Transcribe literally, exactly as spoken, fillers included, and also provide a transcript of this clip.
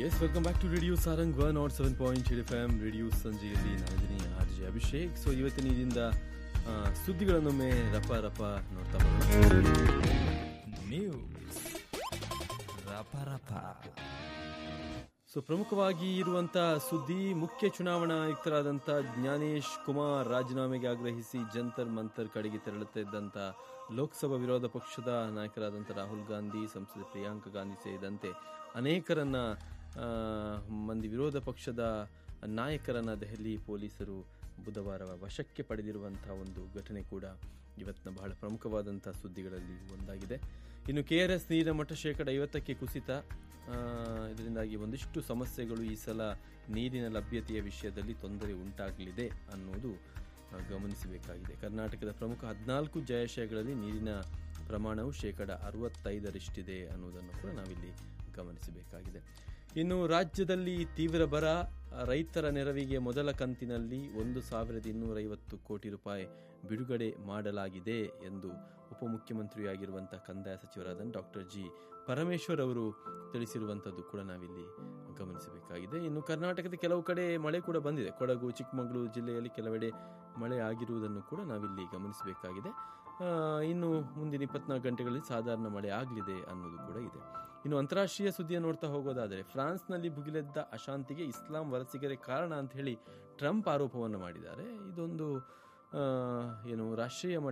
S welcome back to radio Sarang one not seven point eight F M radio ಸಂಜೆಯಲ್ಲಿ ನಾನಿದ್ದೀನಿ R J Abhishek. So ಇವತ್ತಿನ ಇದರಿಂದ ಸುದ್ದಿಗಳನ್ನೊಮ್ಮೆ ರಪ ರಪ ನೋಡ್ತಾ ಬರೋಣ. News ರಪ ರಪ. So ಪ್ರಮುಖವಾಗಿ ಇರುವಂಥ ಸುದ್ದಿ, ಮುಖ್ಯ ಚುನಾವಣಾ ಆಯುಕ್ತರಾದಂಥ ಜ್ಞಾನೇಶ್ ಕುಮಾರ್ ರಾಜೀನಾಮೆಗೆ ಆಗ್ರಹಿಸಿ ಜಂತರ್ ಮಂತರ್ ಕಡೆಗೆ ತೆರಳುತ್ತಾ ಇದ್ದಂಥ ಲೋಕಸಭಾ ವಿರೋಧ ಪಕ್ಷದ ನಾಯಕರಾದಂಥ ರಾಹುಲ್ ಗಾಂಧಿ, ಸಂಸದೆ ಪ್ರಿಯಾಂಕಾ ಗಾಂಧಿ ಸೇರಿದಂತೆ ಅನೇಕರನ್ನ ಮಂದಿ ವಿರೋಧ ಪಕ್ಷದ ನಾಯಕರನ್ನ ದೆಹಲಿ ಪೊಲೀಸರು ಬುಧವಾರ ವಶಕ್ಕೆ ಪಡೆದಿರುವಂಥ ಒಂದು ಘಟನೆ ಕೂಡ ಇವತ್ತಿನ ಬಹಳ ಪ್ರಮುಖವಾದಂಥ ಸುದ್ದಿಗಳಲ್ಲಿ ಒಂದಾಗಿದೆ. ಇನ್ನು ಕೆ ಆರ್ ಎಸ್ ನೀರಿನ ಮಟ್ಟ ಶೇಕಡ ಐವತ್ತಕ್ಕೆ ಕುಸಿತ, ಇದರಿಂದಾಗಿ ಒಂದಿಷ್ಟು ಸಮಸ್ಯೆಗಳು ಈ ಸಲ ನೀರಿನ ಲಭ್ಯತೆಯ ವಿಷಯದಲ್ಲಿ ತೊಂದರೆ ಉಂಟಾಗಲಿದೆ ಅನ್ನೋದು ಗಮನಿಸಬೇಕಾಗಿದೆ. ಕರ್ನಾಟಕದ ಪ್ರಮುಖ ಹದಿನಾಲ್ಕು ಜಲಾಶಯಗಳಲ್ಲಿ ನೀರಿನ ಪ್ರಮಾಣವು ಶೇಕಡ ಅರವತ್ತೈದರಷ್ಟಿದೆ ಅನ್ನೋದನ್ನು ಕೂಡ ನಾವಿಲ್ಲಿ ಗಮನಿಸಬೇಕಾಗಿದೆ. ಇನ್ನು ರಾಜ್ಯದಲ್ಲಿ ತೀವ್ರ ಬರ, ರೈತರ ನೆರವಿಗೆ ಮೊದಲ ಕಂತಿನಲ್ಲಿ ಒಂದು ಸಾವಿರದ ಇನ್ನೂರೈವತ್ತು ಕೋಟಿ ರೂಪಾಯಿ ಬಿಡುಗಡೆ ಮಾಡಲಾಗಿದೆ ಎಂದು ಉಪಮುಖ್ಯಮಂತ್ರಿಯಾಗಿರುವಂಥ ಕಂದಾಯ ಸಚಿವರಾದ ಡಾಕ್ಟರ್ ಜಿ ಪರಮೇಶ್ವರ್ ಅವರು ತಿಳಿಸಿರುವಂಥದ್ದು ಕೂಡ ನಾವಿಲ್ಲಿ ಗಮನಿಸಬೇಕಾಗಿದೆ. ಇನ್ನು ಕರ್ನಾಟಕದ ಕೆಲವು ಕಡೆ ಮಳೆ ಕೂಡ ಬಂದಿದೆ. ಕೊಡಗು, ಚಿಕ್ಕಮಗಳೂರು ಜಿಲ್ಲೆಯಲ್ಲಿ ಕೆಲವೆಡೆ ಮಳೆ ಆಗಿರುವುದನ್ನು ಕೂಡ ನಾವಿಲ್ಲಿ ಗಮನಿಸಬೇಕಾಗಿದೆ. ಇನ್ನು ಮುಂದಿನ ಇಪ್ಪತ್ನಾಲ್ಕು ಗಂಟೆಗಳಲ್ಲಿ ಸಾಧಾರಣ ಮಳೆ ಆಗಲಿದೆ ಅನ್ನೋದು ಕೂಡ ಇದೆ. ಇನ್ನು ಅಂತಾರಾಷ್ಟ್ರೀಯ ಸುದ್ದಿಯನ್ನು ನೋಡ್ತಾ ಹೋಗೋದಾದರೆ, ಫ್ರಾನ್ಸ್ನಲ್ಲಿ ಭುಗಿಲೆದ್ದ ಅಶಾಂತಿಗೆ ಇಸ್ಲಾಂ ವಲಸಿಗರೇ ಕಾರಣ ಅಂತ ಹೇಳಿ ಟ್ರಂಪ್ ಆರೋಪವನ್ನು ಮಾಡಿದ್ದಾರೆ. ಇದೊಂದು ಏನು ರಾಷ್ಟ್ರೀಯ